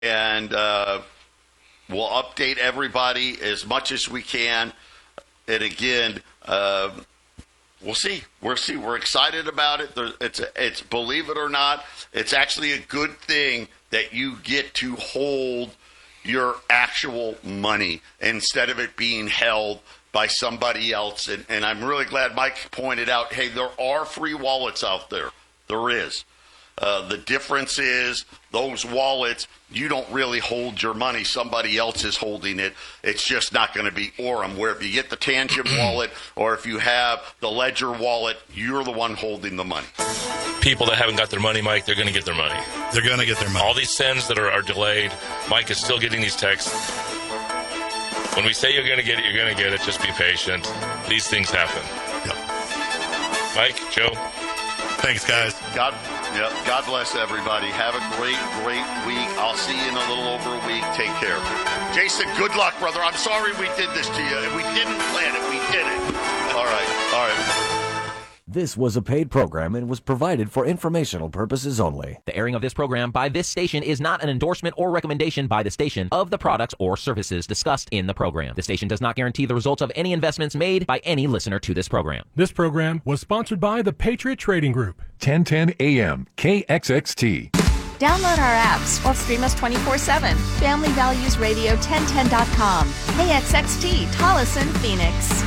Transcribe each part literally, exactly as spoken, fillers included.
and uh, we'll update everybody as much as we can. And again, uh, we'll see. We'll see. We're excited about it. There, it's, it's believe it or not, it's actually a good thing that you get to hold your actual money instead of it being held by somebody else. And, and I'm really glad Mike pointed out, hey, there are free wallets out there. There is. Uh, the difference is those wallets, you don't really hold your money. Somebody else is holding it. It's just not going to be Orem, where if you get the Tangent wallet or if you have the Ledger wallet, you're the one holding the money. People that haven't got their money, Mike, they're going to get their money. They're going to get their money. All these sends that are, are delayed, Mike is still getting these texts. When we say you're going to get it, you're going to get it. Just be patient. These things happen. Yep. Mike, Joe. Thanks, guys. God, yep, God bless everybody. Have a great, great week. I'll see you in a little over a week. Take care. Jason, good luck, brother. I'm sorry we did this to you. We didn't plan it. We did it. All right. All right. This was a paid program and was provided for informational purposes only. The airing of this program by this station is not an endorsement or recommendation by the station of the products or services discussed in the program. The station does not guarantee the results of any investments made by any listener to this program. This program was sponsored by the Patriot Trading Group. ten ten A M K X X T. Download our apps or stream us twenty-four seven. Family Values Radio ten ten dot com. K X X T, Tolleson, Phoenix.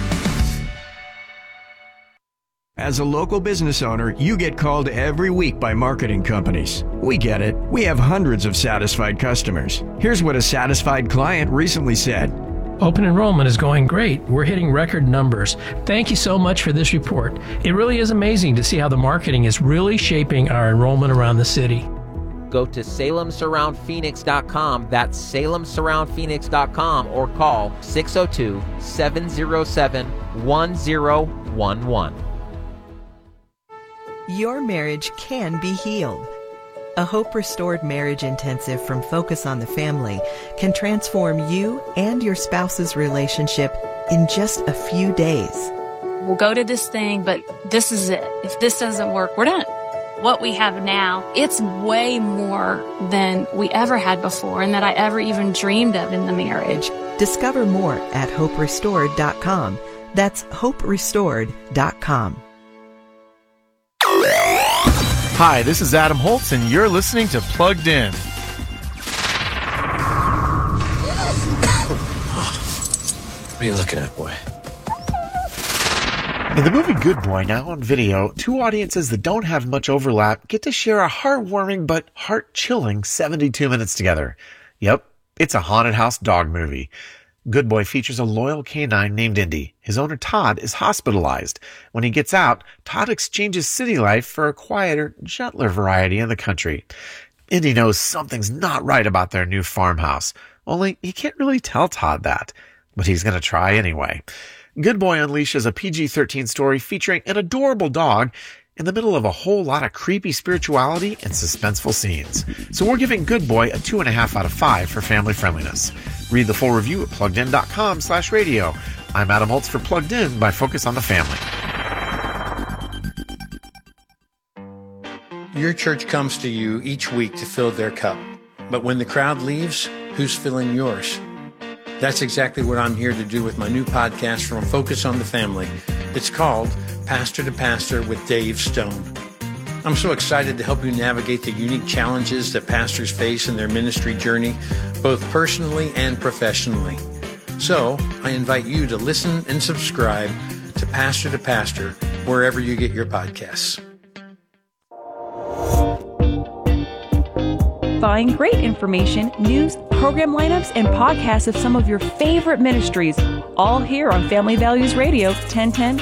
As a local business owner, you get called every week by marketing companies. We get it. We have hundreds of satisfied customers. Here's what a satisfied client recently said. Open enrollment is going great. We're hitting record numbers. Thank you so much for this report. It really is amazing to see how the marketing is really shaping our enrollment around the city. Go to Salem Surround Phoenix dot com. That's Salem Surround Phoenix dot com or call six oh two, seven oh seven, one oh one one. Your marriage can be healed. A Hope Restored Marriage Intensive from Focus on the Family can transform you and your spouse's relationship in just a few days. We'll go to this thing, but this is it. If this doesn't work, we're done. What we have now, it's way more than we ever had before and that I ever even dreamed of in the marriage. Discover more at hope restored dot com. That's hope restored dot com. Hi, this is Adam Holtz, and you're listening to Plugged In. What are you looking at, boy? In the movie Good Boy, now on video, two audiences that don't have much overlap get to share a heartwarming but heart-chilling seventy-two minutes together. Yep, it's a haunted house dog movie. Good Boy features a loyal canine named Indy. His owner, Todd, is hospitalized. When he gets out, Todd exchanges city life for a quieter, gentler variety in the country. Indy knows something's not right about their new farmhouse, only he can't really tell Todd that. But he's going to try anyway. Good Boy unleashes a P G thirteen story featuring an adorable dog in the middle of a whole lot of creepy spirituality and suspenseful scenes. So we're giving Good Boy a two and a half out of five for family friendliness. Read the full review at plugged in dot com slash radio. I'm Adam Holtz for Plugged In by Focus on the Family. Your church comes to you each week to fill their cup. But when the crowd leaves, who's filling yours? That's exactly what I'm here to do with my new podcast from Focus on the Family. It's called Pastor to Pastor with Dave Stone. I'm so excited to help you navigate the unique challenges that pastors face in their ministry journey, both personally and professionally. So I invite you to listen and subscribe to Pastor to Pastor wherever you get your podcasts. Find great information, news, program lineups, and podcasts of some of your favorite ministries, all here on Family Values Radio, ten ten